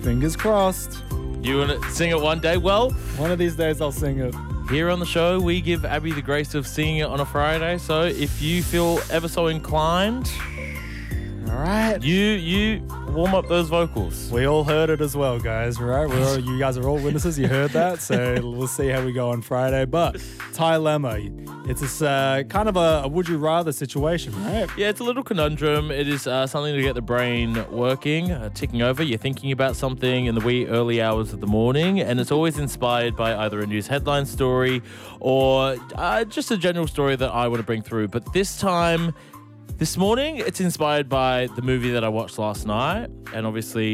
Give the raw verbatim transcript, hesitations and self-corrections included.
Fingers crossed. You want to sing it one day? Well, one of these days I'll sing it. Here on the show, we give Abby the grace of singing it on a Friday. So if you feel ever so inclined, all right, you you warm up those vocals. We all heard it as well, guys. Right? We're all, you guys are all witnesses. You heard that, so we'll see how we go on Friday. But Trilemma, it's this, uh, kind of a, a would you rather situation, right? Yeah, it's a little conundrum. It is uh, something to get the brain working, uh, ticking over. You're thinking about something in the wee early hours of the morning, and it's always inspired by either a news headline story or uh, just a general story that I want to bring through. But this time, this morning, it's inspired by the movie that I watched last night, and obviously